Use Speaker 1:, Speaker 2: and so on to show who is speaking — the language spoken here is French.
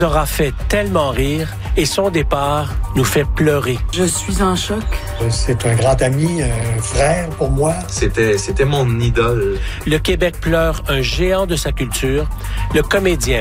Speaker 1: aura fait tellement rire et son départ nous fait pleurer.
Speaker 2: Je suis en choc.
Speaker 3: C'est un grand ami, un frère pour moi.
Speaker 4: C'était mon idole.
Speaker 1: Le Québec pleure un géant de sa culture, le comédien